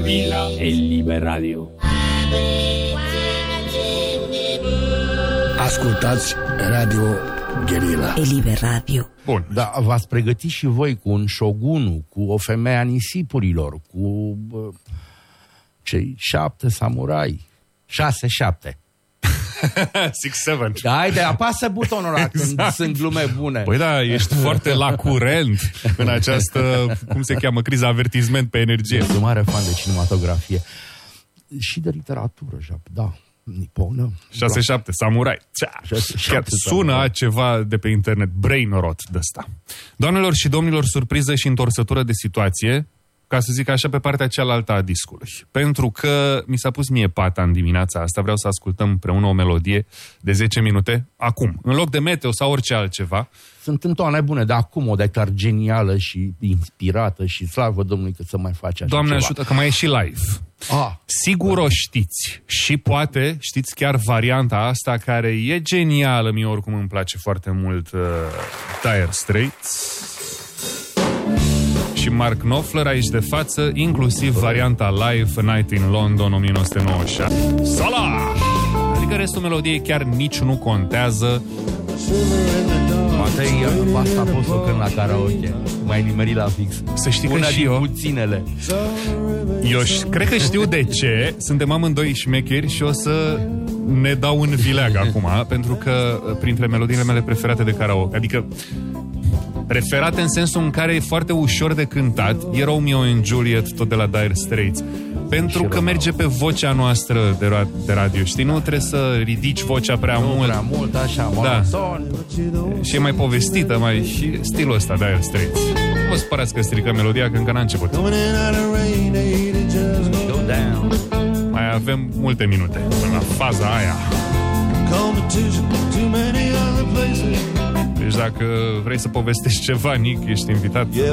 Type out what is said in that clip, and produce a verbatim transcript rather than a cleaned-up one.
Guerilla e Liber Radio. Ascultați Radio Guerilla e Liber Radio. Bun, dar v-ați pregătit și voi cu un șogunul, cu o femeie a nisipurilor, cu bă, cei șapte samurai, șase, șapte. six seven. Haide, apasă butonul ăla exact. Când sunt glume bune. Păi da, ești foarte la curent în această, cum se cheamă, criza avertisment pe energie. Sunt mare fan de cinematografie și de literatură, da, niponă. șase șapte, samurai. Chiar sună ceva de pe internet, brain rot de ăsta. Doamnelor și domnilor, surpriză și întorsătură de situație, ca să zic așa, pe partea cealaltă a discului. Pentru că mi s-a pus mie pata în dimineața asta, vreau să ascultăm împreună o melodie de zece minute, acum, în loc de meteo sau orice altceva. Sunt întotdeauna bune, dar acum o declar genială și inspirată și slavă Domnului că să mai face așa Doamne ceva. ajută, că mai e și live. Ah, Sigur o știți și poate știți chiar varianta asta care e genială, mie oricum îmi place foarte mult, uh, Dire Straits și Mark Knopfler aici de față, inclusiv varianta live A Night in London o mie nouă sute nouăzeci și șase. Salah! Adică restul melodiei chiar nici nu contează. poate eu asta pot să o cânt la karaoke. M-ai nimerit la fix. Să știi că Una și din eu puținele. Eu cred că știu de ce. Suntem amândoi șmecheri și o să ne dau în vileag acum, pentru că printre melodiile mele preferate de karaoke, adică preferate în sensul în care e foarte ușor de cântat, e Romeo and Juliet, tot de la Dire Straits. Pentru că merge pe vocea noastră de, ra- de radio, știi? Nu trebuie să ridici vocea prea nu mult. prea mult, așa, monoton. Da. Și e mai povestită, mai și stilul ăsta, Dire Straits. Nu vă spărați că strică melodia, că încă n-a început. Go down. Mai avem multe minute până la faza aia. Deci dacă vrei să povestești ceva, Nic, ești invitat.